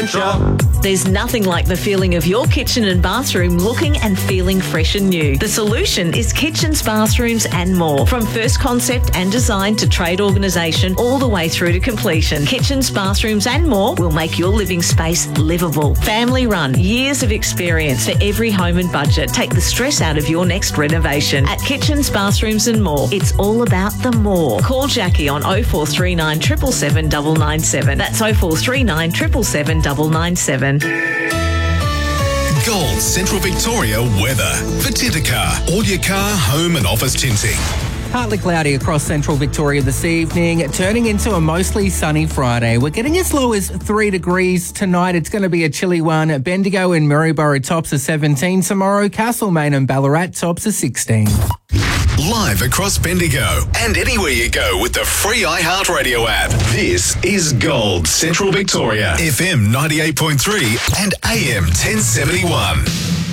adventure. There's nothing like the feeling of your kitchen and bathroom looking and feeling fresh and new. The solution is Kitchens, Bathrooms and More. From first concept and design to trade organisation all the way through to completion, Kitchens, Bathrooms and More will make your living space livable. Family run, years of experience for every home and budget. Take the stress out of your next renovation. At Kitchens, Bathrooms and More, it's all about the more. Call Jackie on 0439 777 997. That's 0439 777 997. Gold Central Victoria weather. For Tintercar, all your car, home and office tinting. Partly cloudy across central Victoria this evening, turning into a mostly sunny Friday. We're getting as low as 3 degrees tonight. It's going to be a chilly one. Bendigo and Maryborough tops are 17 tomorrow. Castlemaine and Ballarat tops are 16. Live across Bendigo and anywhere you go with the free iHeartRadio app. This is Gold Central Victoria. FM 98.3 and AM 1071.